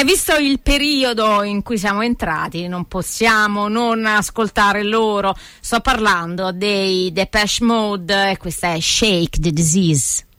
E visto il periodo in cui siamo entrati, non possiamo non ascoltare loro. Sto parlando dei Depeche Mode e questa è Shake the Disease.